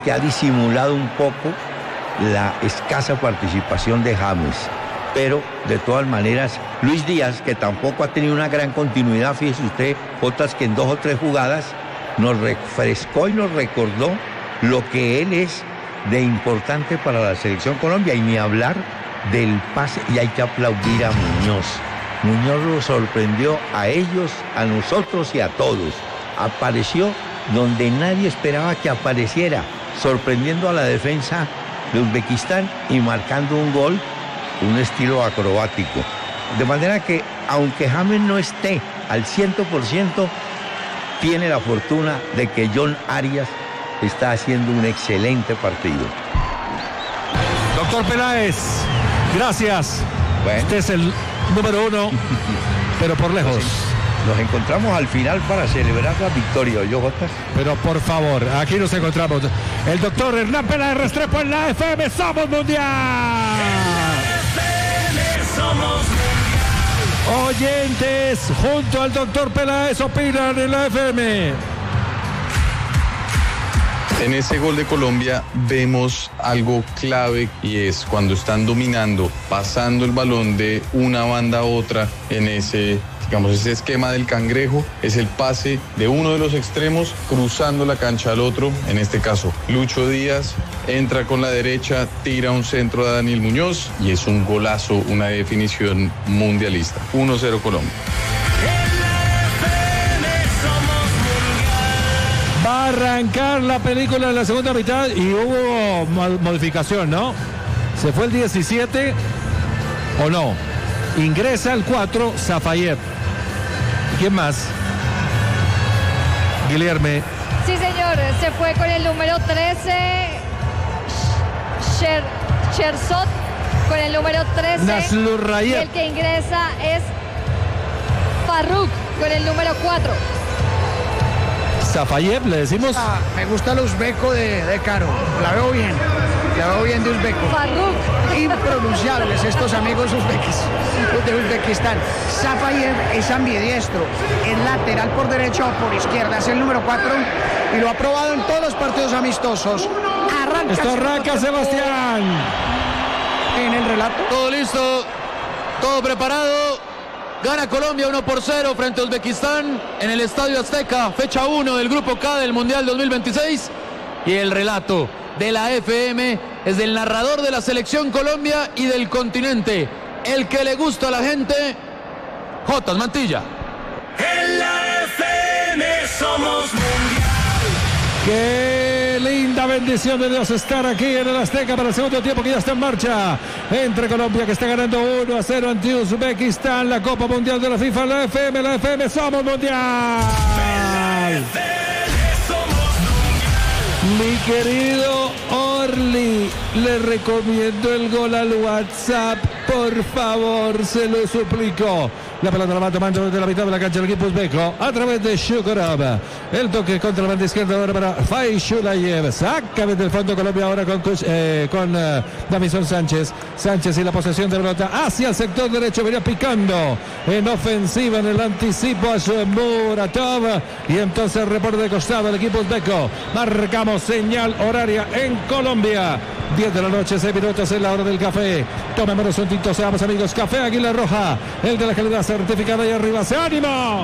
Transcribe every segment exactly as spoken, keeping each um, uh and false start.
que ha disimulado un poco la escasa participación de James. Pero, de todas maneras, Luis Díaz, que tampoco ha tenido una gran continuidad, fíjese usted, otras que en dos o tres jugadas nos refrescó y nos recordó lo que él es de importante para la Selección Colombia, y ni hablar del pase, y hay que aplaudir a Muñoz. Muñoz lo sorprendió a ellos, a nosotros y a todos. Apareció donde nadie esperaba que apareciera, sorprendiendo a la defensa de Uzbekistán y marcando un gol, un estilo acrobático. De manera que, aunque James no esté al cien por ciento, tiene la fortuna de que John Arias está haciendo un excelente partido. Doctor Peláez, gracias. Bueno. Este es el número uno, pero por lejos. Nos encontramos al final para celebrar la victoria, ¿yo, Jota? Pero por favor, aquí nos encontramos. El doctor Hernán Peláez Restrepo en la F M Somos Mundial. Somos Mundial. Oyentes, junto al doctor Peláez opinan en la F M. En ese gol de Colombia vemos algo clave, y es cuando están dominando, pasando el balón de una banda a otra en ese, digamos, ese esquema del cangrejo, es el pase de uno de los extremos cruzando la cancha al otro, en este caso Lucho Díaz, entra con la derecha, tira un centro a Daniel Muñoz y es un golazo, una definición mundialista. uno cero Colombia. Va a arrancar la película en la segunda mitad y hubo modificación, ¿no? Se fue el diecisiete, ¿o no? Ingresa el cuatro, Safayev. ¿Quién más? Guilherme. Sí, señor, se fue con el número trece, Cher, Chersot, con el número trece. Naslurrayev. Y el que ingresa es Farruk, con el número cuatro. Safayev, le decimos. Ah, me gusta el uzbeco de, de Caro, la veo bien, la veo bien de uzbeco. Farruk. Impronunciables estos amigos uzbequis, de Uzbekistán. Safayev es ambidiestro, es lateral por derecha o por izquierda, es el número cuatro y lo ha probado en todos los partidos amistosos. Arranca. Esto arranca Sebastián. En el relato. Todo listo, todo preparado. Gana Colombia uno por cero frente a Uzbekistán en el Estadio Azteca, fecha uno del Grupo K del Mundial dos mil veintiséis. Y el relato de la F M es del narrador de la Selección Colombia y del continente, el que le gusta a la gente, Jotas Mantilla. En la F M somos mundial. Qué linda bendición de Dios estar aquí en el Azteca para el segundo tiempo que ya está en marcha entre Colombia, que está ganando uno a cero ante Uzbekistán, la Copa Mundial de la FIFA, la F M, la F M Somos Mundial. Mi querido Orly, le recomiendo el gol al WhatsApp, por favor, se lo suplico. La pelota la va tomando desde la mitad de la cancha el equipo uzbeco a través de Shukurov. El toque contra la banda izquierda ahora para Faishulayev. Saca desde el fondo Colombia ahora con, eh, con uh, Davison Sánchez. Sánchez y la posesión de pelota hacia el sector derecho. Venía picando en ofensiva en el anticipo a su Muratov. Y entonces reporte de costado el equipo uzbeco. Marcamos señal horaria en Colombia. diez de la noche, seis minutos en la hora del café. Tomémonos un tinto, seamos amigos. Café Águila Roja, el de la calidad certificada y arriba. ¡Se ánimo!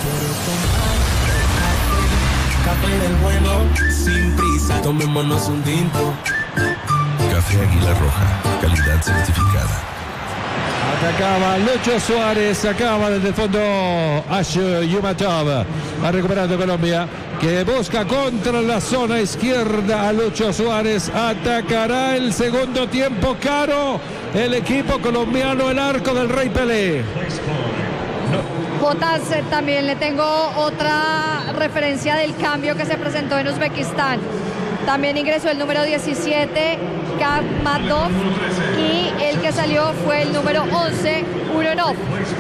Café del bueno, sin prisa, tomémonos un tinto. Café Águila Roja, calidad certificada. Atacaba Lucho Suárez, acaba desde el fondo Ash Yumatov. Ha recuperado Colombia, que busca contra la zona izquierda a Lucho Suárez. Atacará el segundo tiempo, Caro, el equipo colombiano, el arco del Rey Pelé. Jotas, eh, también le tengo otra referencia del cambio que se presentó en Uzbekistán. También ingresó el número diecisiete, Kamadov, y el que salió fue el número once, Uronov.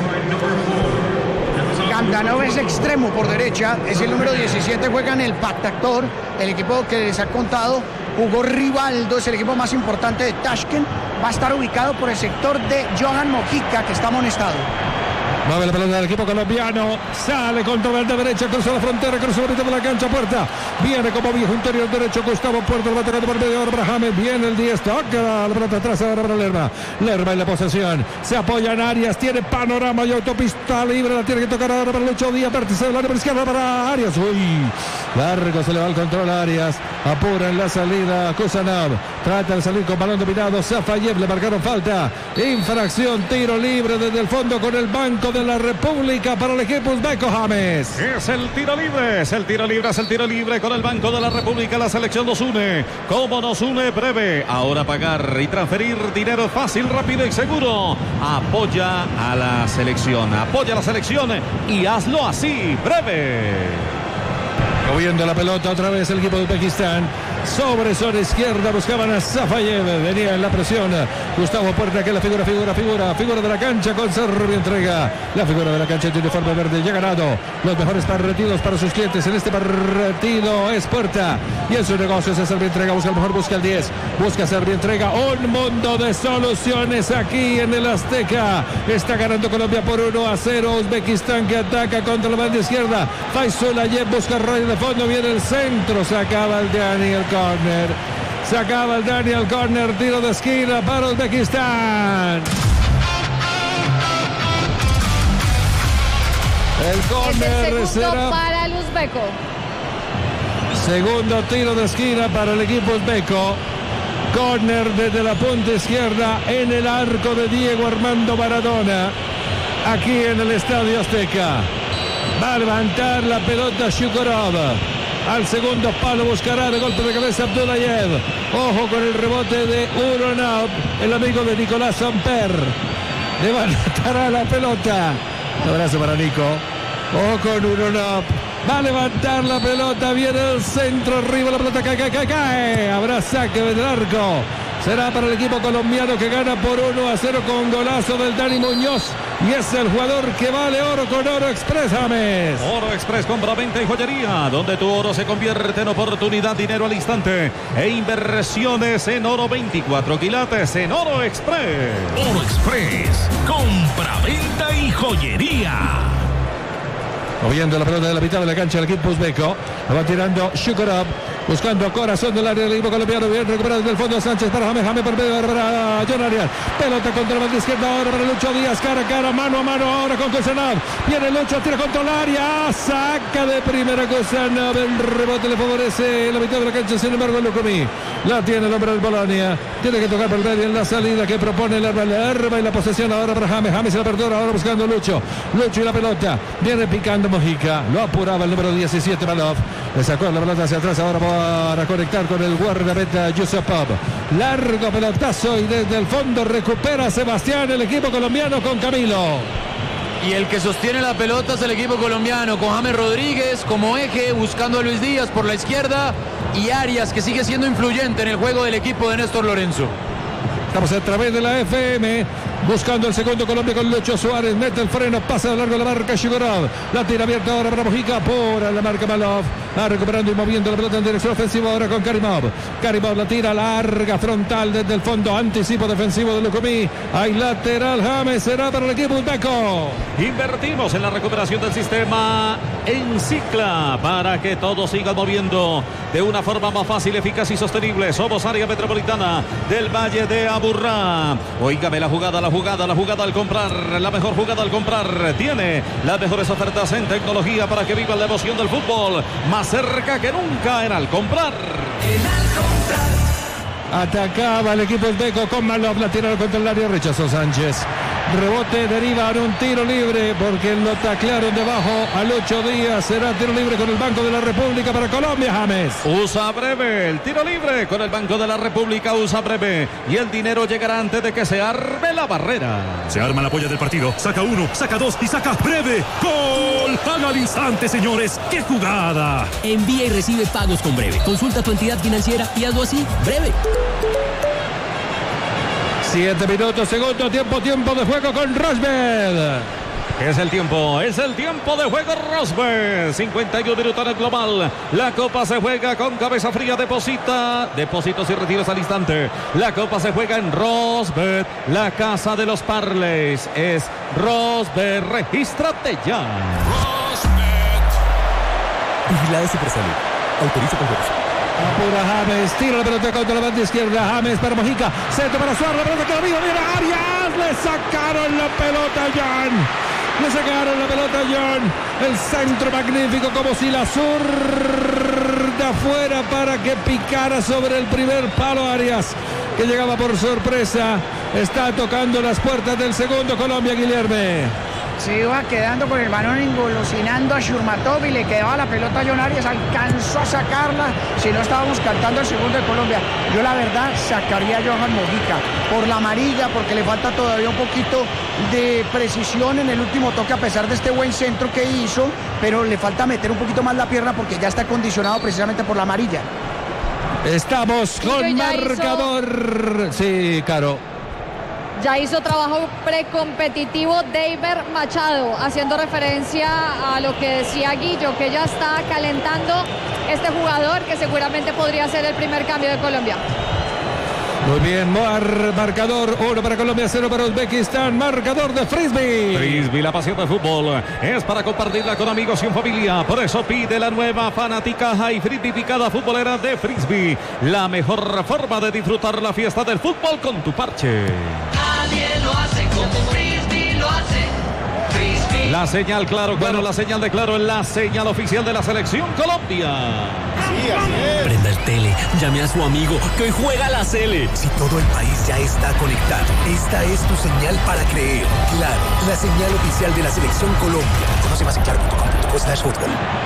Kamdanov es extremo por derecha, es el número diecisiete, juega en el Paktactor, el equipo que les ha contado. Hugo Rivaldo es el equipo más importante de Tashkent, va a estar ubicado por el sector de Johan Mojica, que está amonestado. Mueve la pelota del equipo colombiano. Sale contra la derecha, cruza la frontera, cruza la mitad de la cancha, Puerta. Viene como viejo interior derecho, Gustavo Puerta, lo va tocando por medio, ahora para James. Viene el diez, toca la pelota atrás, ahora para Lerma. Lerma en la posesión. Se apoya en Arias, tiene panorama y autopista libre, la tiene que tocar ahora para Lucho Díaz, vértice del área por izquierda para Arias. Uy, largo se le va el control a Arias. Apura en la salida Kusanov. Trata de salir con balón dominado. Safayev, le marcaron falta. Infracción, tiro libre desde el fondo con el Banco de la República para el equipo uzbeco, James. Es el tiro libre, es el tiro libre, es el tiro libre con el Banco de la República. La selección nos une. ¿Cómo nos une? Breve. Ahora pagar y transferir dinero fácil, rápido y seguro. Apoya a la selección, apoya a la selección y hazlo así, Breve. Moviendo la pelota otra vez el equipo de Uzbekistán. Sobre zona izquierda buscaban a Safayev. Venía en la presión Gustavo Puerta, que es la figura, figura, figura. Figura de la cancha con Serbia entrega. La figura de la cancha de uniforme verde. Ya ha ganado los mejores partidos para sus clientes. En este partido es Puerta. Y en su negocio es Serbia entrega. Busca el mejor, busca el diez. Busca Serbia entrega. Un mundo de soluciones aquí en el Azteca. Está ganando Colombia por uno a cero. Uzbekistán que ataca contra la banda izquierda. Faisulayev busca el rayo de fondo. Viene el centro. Se acaba el Daniel Corner. Se acaba el Daniel Corner. Tiro de esquina para Uzbekistán. El corner el será para el uzbeco. Segundo tiro de esquina para el equipo uzbeco. Corner desde la punta izquierda en el arco de Diego Armando Maradona. Aquí en el Estadio Azteca. Va a levantar la pelota Shukurov. Al segundo palo buscará de golpe de cabeza Abdullayev. Ojo con el rebote de Uronov, el amigo de Nicolás Samper. Levantará la pelota. Un abrazo para Nico. Ojo con Uronov. Va a levantar la pelota. Viene el centro. Arriba la pelota. Cae, cae, cae, cae. Habrá saque del arco. Será para el equipo colombiano que gana por uno a cero con golazo del Dani Muñoz. Y es el jugador que vale oro con Oro Express, James. Oro Express, compra-venta y joyería, donde tu oro se convierte en oportunidad, dinero al instante e inversiones en oro veinticuatro quilates en Oro Express. Oro Express, compra-venta y joyería. Moviendo la pelota de la mitad de la cancha del equipo uzbeco. La va tirando Shukurov. Buscando corazón del área del equipo colombiano. Bien recuperado desde el fondo Sánchez para James. James por medio para John Arias. Pelota contra la banda izquierda ahora para Lucho Díaz. Cara a cara, mano a mano ahora con Kusanov. Viene Lucho, tira contra el área. Saca de primera Kusanov. El rebote le favorece la mitad de la cancha. Sin embargo, el Lukumi la tiene el hombre del Bolonia. Tiene que tocar por el medio en la salida que propone el Herba y la posesión ahora para James. James se la perdona ahora buscando Lucho. Lucho y la pelota. Viene picando Mojica. Lo apuraba el número diecisiete Malov. Le sacó la pelota hacia atrás ahora para conectar con el guardameta Yusupov. Largo pelotazo y desde el fondo recupera Sebastián el equipo colombiano con Camilo. Y el que sostiene la pelota es el equipo colombiano con James Rodríguez como eje buscando a Luis Díaz por la izquierda y Arias, que sigue siendo influyente en el juego del equipo de Néstor Lorenzo. Estamos a través de la F M buscando el segundo Colombia con Lucho Suárez. Mete el freno, pasa de largo la marca Shukurov. La tira abierta ahora para Mojica. Por la marca Malov. Va recuperando y moviendo la pelota en dirección ofensiva ahora con Karimov. Karimov la tira larga frontal desde el fondo. Anticipo defensivo de Lukumi. Hay lateral. James será para el equipo uzbeco. Invertimos en la recuperación del sistema en Cicla para que todo siga moviendo de una forma más fácil, eficaz y sostenible. Somos área metropolitana del Valle de Aburrá. Óigame la jugada, la jugada, la jugada al comprar. La mejor jugada al comprar. Tiene las mejores ofertas en tecnología para que viva la emoción del fútbol. Más cerca que nunca en Al Comprar. En Al Comprar. Atacaba el equipo uzbeco con Malov. La tira contra el área. Rechazó Sánchez. Rebote deriva en un tiro libre porque lo taclearon debajo al ocho días. Será tiro libre con el Banco de la República para Colombia, James. Usa breve el tiro libre con el Banco de la República. Usa breve y el dinero llegará antes de que se arme la barrera. Se arma la polla del partido. Saca uno, saca dos y saca breve. ¡Gol! Haga al instante, señores. ¡Qué jugada! Envía y recibe pagos con breve. Consulta tu entidad financiera y hazlo así. Breve. Siete minutos, segundo tiempo, tiempo de juego con Rosberg. Es el tiempo, es el tiempo de juego Rosbet. cincuenta y uno minutos en el global. La copa se juega con cabeza fría. Deposita, depósitos y retiros al instante. La copa se juega en Rosbet, la casa de los parlays. Es Rosbet, regístrate ya. Rosbet. Vigilado Supersalud. Autoriza con juegos. Apura James, tira la pelota contra la banda izquierda. James para Mojica, centro para Suárez, la pelota que la viva, viene Arias, le sacaron la pelota a John. Le sacaron la pelota a John. El centro magnífico como si la zurda fuera para que picara sobre el primer palo Arias, que llegaba por sorpresa. Está tocando las puertas del segundo Colombia, Guilherme. Se iba quedando con el balón engolosinando a Shurmatov y le quedaba la pelota a John Arias, alcanzó a sacarla, si no estábamos cantando el segundo de Colombia. Yo la verdad sacaría a Johan Mojica por la amarilla, porque le falta todavía un poquito de precisión en el último toque a pesar de este buen centro que hizo, pero le falta meter un poquito más la pierna porque ya está condicionado precisamente por la amarilla. Estamos con marcador. Hizo... Sí, Caro. Ya hizo trabajo precompetitivo Deiber Machado, haciendo referencia a lo que decía Guillo, que ya está calentando este jugador que seguramente podría ser el primer cambio de Colombia. Muy bien, mar, marcador uno para Colombia, cero para Uzbekistán, marcador de Frisbee. Frisbee, la pasión del fútbol es para compartirla con amigos y en familia. Por eso pide la nueva fanática High Frisbee picada futbolera de Frisbee. La mejor forma de disfrutar la fiesta del fútbol con tu parche. Nadie lo hace como Frisbee lo hace. Frisbee. La señal, claro, claro, bueno. La señal de claro es la señal oficial de la selección Colombia. Sí, así es. Prenda el tele, llame a su amigo que hoy juega la Cele. Si todo el país ya está conectado, esta es tu señal para creer. Claro, la señal oficial de la selección Colombia. Conoce más en claro punto com punto co slash fútbol.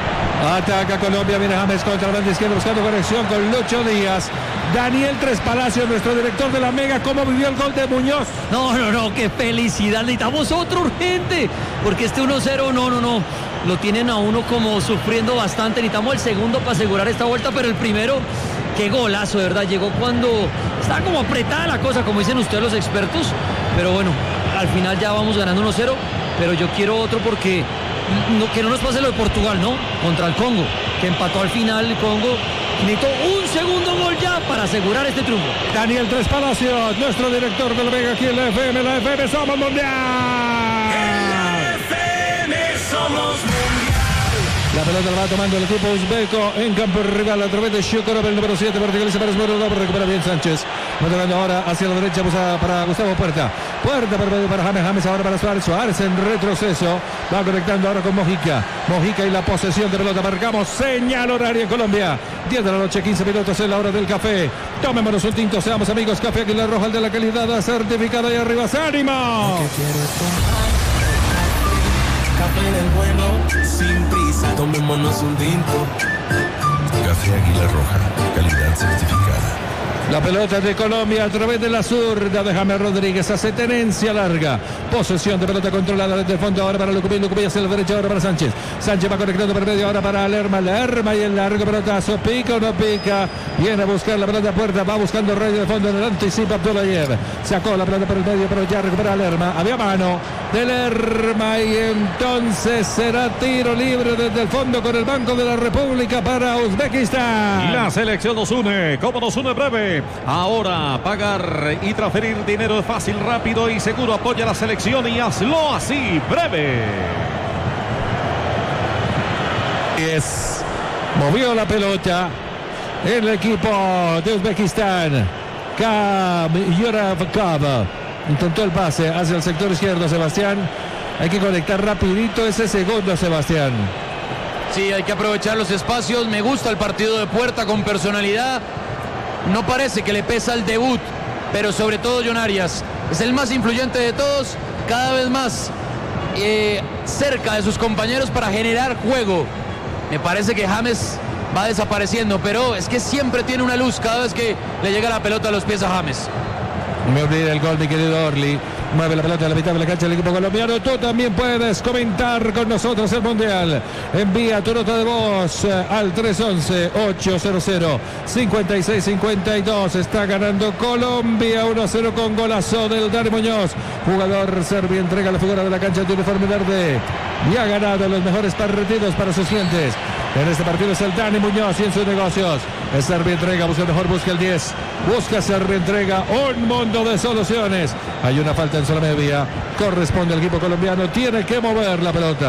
Ataca Colombia, viene James contra la banda izquierda buscando conexión con Lucho Díaz. Daniel Tres Palacios, nuestro director de la Mega, ¿cómo vivió el gol de Muñoz? No, no, no, qué felicidad, necesitamos otro urgente, porque este uno cero, no, no, no, lo tienen a uno como sufriendo bastante, necesitamos el segundo para asegurar esta vuelta, pero el primero, qué golazo, de verdad, llegó cuando estaba como apretada la cosa, como dicen ustedes los expertos, pero bueno, al final ya vamos ganando uno cero, pero yo quiero otro porque... No, que no nos pase lo de Portugal, ¿no? Contra el Congo, que empató al final el Congo. Necesito un segundo gol ya para asegurar este triunfo. Daniel Tres Palacios, nuestro director de la Vega aquí en la F M. La F M somos mundial. En la F M somos mundial. La pelota la va tomando el equipo uzbeco en campo rival a través de Shukurov, el número siete, verticaliza para Esmero, recupera bien Sánchez. Va tocando ahora hacia la derecha para Gustavo Puerta. Puerta para, para James, James ahora para Suárez. Suárez en retroceso. Va conectando ahora con Mojica. Mojica y la posesión de pelota. Marcamos señal horaria en Colombia. diez de la noche, quince minutos en la hora del café. Tomémonos un tinto, seamos amigos. Café Aguilar Roja, el de la calidad certificada y arriba. ¡Ánimo! Café del bueno, sin prisa, tomémonos un tinto. Café Aguilar Roja, calidad certificada. La pelota de Colombia a través de la zurda de James Rodríguez. Hace tenencia larga. Posesión de pelota controlada desde el fondo. Ahora para Lucumí. Lucumí hacia la derecha. Ahora para Sánchez. Sánchez va conectando por medio. Ahora para Lerma. Lerma y el largo pelotazo. Pica o no pica. Viene a buscar la pelota a puerta. Va buscando Rey de fondo. En el anticipa Abdullayev. Sacó la pelota por el medio. Pero ya recupera Lerma. Había mano de Lerma. Y entonces será tiro libre desde el fondo con el Banco de la República para Uzbekistán. La selección nos une. ¿Cómo nos une breve? Ahora pagar y transferir dinero es fácil, rápido y seguro. Apoya la selección y hazlo así, breve. Es, movió la pelota el equipo de Uzbekistán. Yoravkov intentó el pase hacia el sector izquierdo, Sebastián. Hay que conectar rapidito ese segundo, Sebastián. Sí, hay que aprovechar los espacios. Me gusta el partido de Puerta con personalidad. No parece que le pesa el debut, pero sobre todo John Arias es el más influyente de todos, cada vez más eh, cerca de sus compañeros para generar juego. Me parece que James va desapareciendo, pero es que siempre tiene una luz cada vez que le llega la pelota a los pies a James. Me olvidé el gol, mi querido Orly. Mueve la pelota a la mitad de la cancha del equipo colombiano. Tú también puedes comentar con nosotros el Mundial. Envía tu nota de voz al tres once, ochocientos, cincuenta y seis cincuenta y dos. Está ganando Colombia uno a cero con golazo del Dani Muñoz. Jugador serbio entrega la figura de la cancha de uniforme verde y ha ganado los mejores partidos para sus clientes. En este partido es el Dani Muñoz y en sus negocios. El Serbia entrega, busca mejor, busca el diez. Busca Serbia entrega un mundo de soluciones. Hay una falta en zona media. Corresponde al equipo colombiano. Tiene que mover la pelota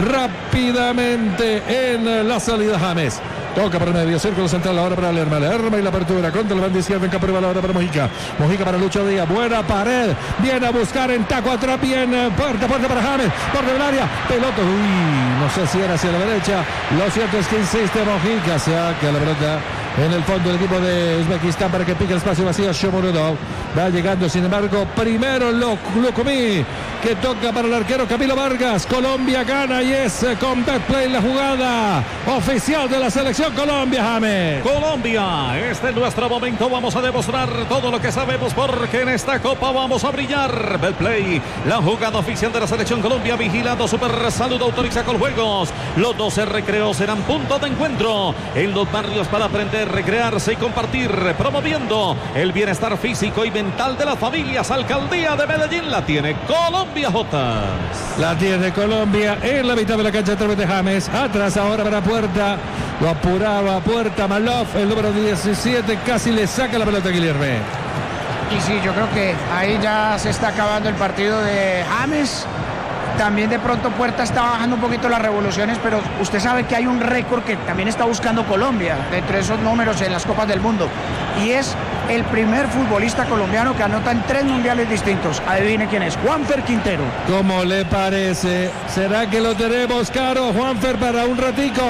rápidamente en la salida James. Toca para el medio, círculo central ahora para Lerma. Lerma y la apertura contra el banda izquierda en campo rival ahora para Mojica. Mojica para Lucho Díaz. Buena pared. Viene a buscar en taco atrás. Bien, puerta, puerta para James. Por del área. Pelota. Uy, no sé si era hacia la derecha. Lo cierto es que insiste Mojica. Saca la pelota en el fondo del equipo de Uzbekistán para que pique el espacio vacío. Shomurodov va llegando, sin embargo, primero Lukumi, que toca para el arquero Camilo Vargas. Colombia gana y es con Betplay la jugada oficial de la selección Colombia, James. Colombia, este es nuestro momento. Vamos a demostrar todo lo que sabemos porque en esta copa vamos a brillar. Betplay, la jugada oficial de la selección Colombia, vigilando Super Salud, autoriza con juegos. Los doce recreos serán punto de encuentro en los barrios para aprender, recrearse y compartir, promoviendo el bienestar físico y mental de las familias. Alcaldía de Medellín la tiene Colombia, J. La tiene Colombia en la mitad de la cancha a través de James. Atrás ahora para Puerta. Lo apuraba Puerta. Maloff, el número diecisiete, casi le saca la pelota a Guilherme. Y sí, yo creo que ahí ya se está acabando el partido de James. También de pronto Puerta está bajando un poquito las revoluciones, pero usted sabe que hay un récord que también está buscando Colombia, de entre esos números en las Copas del Mundo. Y es el primer futbolista colombiano que anota en tres mundiales distintos. Adivine quién es, Juanfer Quintero. ¿Cómo le parece? ¿Será que lo tenemos, Caro, Juanfer, para un ratico?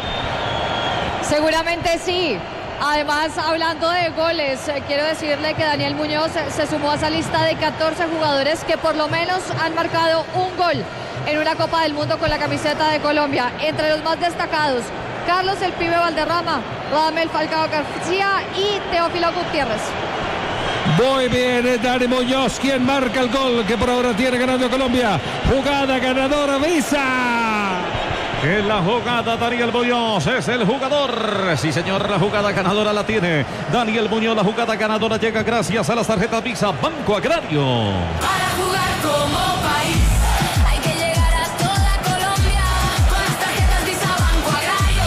Seguramente sí. Además, hablando de goles, quiero decirle que Daniel Muñoz se sumó a esa lista de catorce jugadores que por lo menos han marcado un gol en una Copa del Mundo con la camiseta de Colombia. Entre los más destacados, Carlos el Pibe Valderrama, Radamel Falcao García y Teófilo Gutiérrez. Muy bien, es Dani Muñoz quien marca el gol que por ahora tiene ganando Colombia. Jugada ganadora, Visa. En la jugada Daniel Muñoz es el jugador. Sí, señor, la jugada ganadora la tiene Daniel Muñoz. La jugada ganadora llega gracias a las tarjetas Visa Banco Agrario. Para jugar como país hay que llegar a toda Colombia. Con las tarjetas Visa Banco Agrario,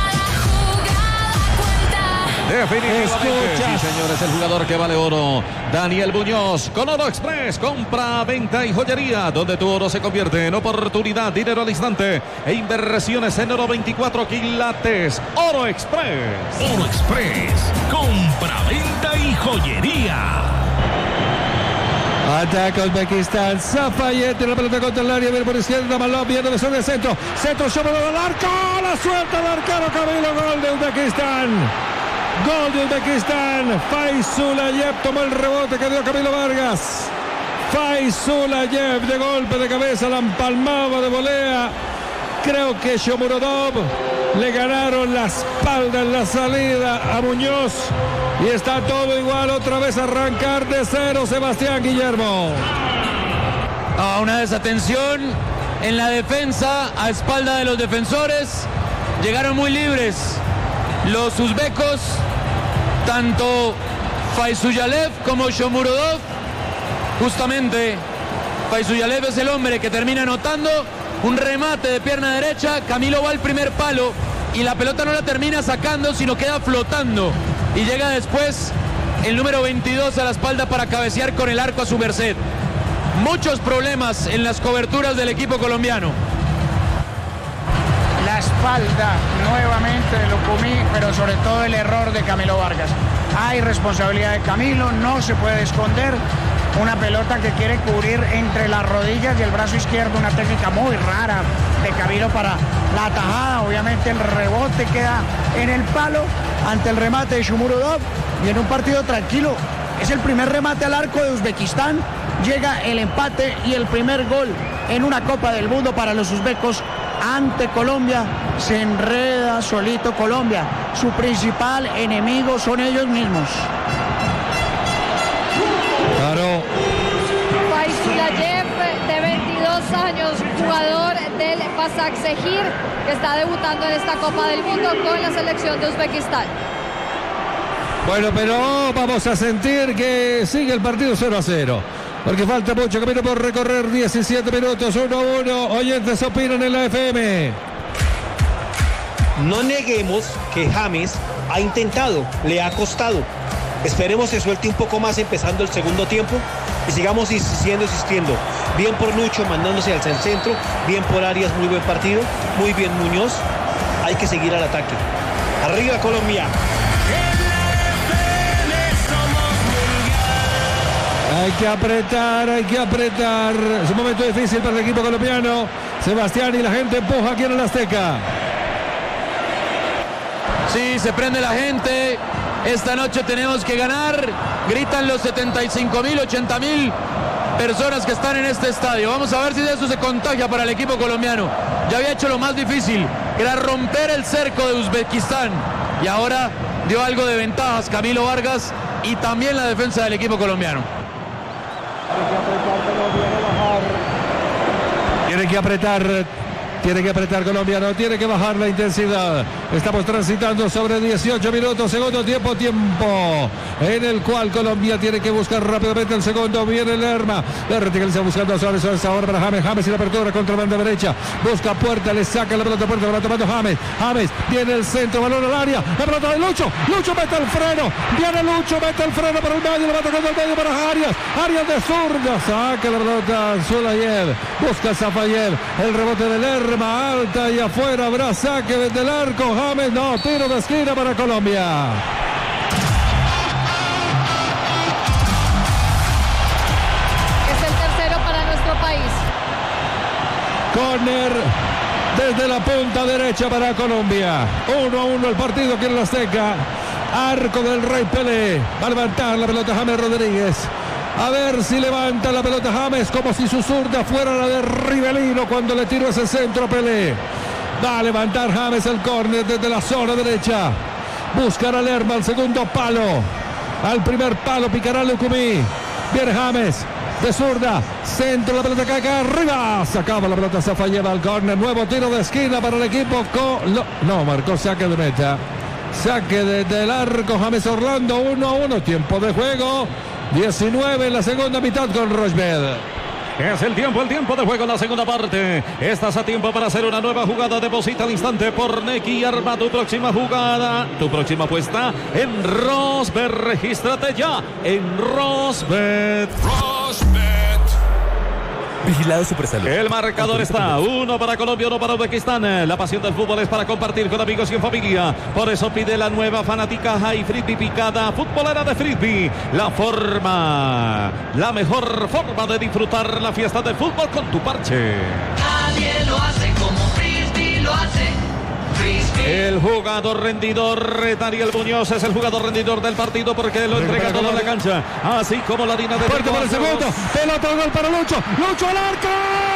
cada jugada cuenta. Definitivamente, Escuchas. sí, señores, el jugador que vale oro, Daniel Muñoz. Con Oro Express, compra, venta y joyería, donde tu oro se convierte en oportunidad, dinero al instante e inversiones en oro veinticuatro quilates. Oro Express. Oro Express, compra, venta y joyería. Ataca Uzbekistán. Zafayet tiene la pelota contra el área. Viene por izquierda. Malov viene de sobre el centro. Centro sobre el arco. La suelta del arquero Camilo. Gol de Uzbekistán. Gol de Uzbekistán. Faizulayev tomó el rebote que dio Camilo Vargas. Faizulayev de golpe de cabeza. La empalmaba de volea. Creo que Shomurodov le ganaron la espalda en la salida a Muñoz. Y está todo igual, otra vez arrancar de cero, Sebastián Guillermo. A una desatención en la defensa, a espalda de los defensores. Llegaron muy libres los uzbecos, tanto Faizulayev como Shomurodov. Justamente Faizulayev es el hombre que termina anotando un remate de pierna derecha. Camilo va al primer palo y la pelota no la termina sacando, sino queda flotando. Y llega después el número veintidós a la espalda para cabecear con el arco a su merced. Muchos problemas en las coberturas del equipo colombiano. La espalda nuevamente de Lukumi, pero sobre todo el error de Camilo Vargas. Hay responsabilidad de Camilo, no se puede esconder. Una pelota que quiere cubrir entre las rodillas y el brazo izquierdo, una técnica muy rara de Camilo para la atajada. Obviamente el rebote queda en el palo ante el remate de Shomurodov y en un partido tranquilo. Es el primer remate al arco de Uzbekistán. Llega el empate y el primer gol en una Copa del Mundo para los uzbecos ante Colombia. Se enreda solito Colombia. Su principal enemigo son ellos mismos. Claro. Silayev, de veintidós años, jugador del Basak Sehir, que está debutando en esta Copa del Mundo con la selección de Uzbekistán. Bueno, pero vamos a sentir que sigue el partido cero a cero. Porque falta mucho camino por recorrer, diecisiete minutos, uno a uno. Oyentes opinan en la F M. No neguemos que James ha intentado, le ha costado. Esperemos que suelte un poco más empezando el segundo tiempo y sigamos insistiendo, insistiendo. Bien por Lucho mandándose al centro, bien por Arias, muy buen partido, muy bien Muñoz. Hay que seguir al ataque. Arriba Colombia. Hay que apretar, hay que apretar. Es un momento difícil para el equipo colombiano. Sebastián, y la gente empuja aquí en el Azteca. Sí, se prende la gente. Esta noche tenemos que ganar. Gritan los setenta y cinco mil, ochenta mil personas que están en este estadio. Vamos a ver si de eso se contagia para el equipo colombiano. Ya había hecho lo más difícil, que era romper el cerco de Uzbekistán. Y ahora dio algo de ventajas Camilo Vargas y también la defensa del equipo colombiano. Tiene que apretar, tiene que apretar Colombia, no tiene que bajar la intensidad. Estamos transitando sobre dieciocho minutos, segundo tiempo, tiempo en el cual Colombia tiene que buscar rápidamente el segundo. Viene Lerma, la verticaliza buscando a Suárez, Suárez ahora para James, James y la apertura contra la banda derecha, busca Puerta, le saca la pelota, Puerta, va tomando James, James, viene el centro, balón al área, la pelota de Lucho, Lucho mete el freno, viene Lucho, mete el freno para el medio, lo va tocando el medio para Arias, Arias de zurda, saca la pelota Zulayev, busca Zafayev, el rebote de Lerma, alta y afuera, habrá saque desde el arco. James, no, tiro de esquina para Colombia. Es el tercero para nuestro país. Corner desde la punta derecha para Colombia. uno a uno el partido aquí en la Azteca. Arco del Rey Pelé. Va a levantar la pelota James Rodríguez. A ver si levanta la pelota James, como si su zurda fuera la de Rivelino cuando le tiró ese centro a Pelé. Va a levantar James el córner desde la zona derecha. Buscará Lerma al segundo palo. Al primer palo picará Lucumí. Viene James de zurda. Centro, la pelota cae acá arriba. Sacaba la pelota Zafayev al córner. Nuevo tiro de esquina para el equipo. Colo... No, marcó saque de meta. Saque desde el arco James Orlando. uno a uno. Tiempo de juego. diecinueve en la segunda mitad con Rochbed. Es el tiempo, el tiempo de juego en la segunda parte. Estás a tiempo para hacer una nueva jugada. Deposita al instante por Nequi. Arma tu próxima jugada, tu próxima apuesta en Rosbet. Regístrate ya en Rosbet. Rosbet. Vigilado Supersalud. El marcador está uno para Colombia, uno para Uzbekistán. La pasión del fútbol es para compartir con amigos y en familia. Por eso pide la nueva fanática High Frisbee picada futbolera de Frisbee. La forma, la mejor forma de disfrutar la fiesta del fútbol con tu parche. Nadie lo hace como Frisbee lo hace. Frisbee. El jugador rendidor, Daniel Muñoz, es el jugador rendidor del partido porque lo entrega toda la cancha. Así como la línea de fuerte para el segundo. Pelota, gol para Lucho. Lucho al arco.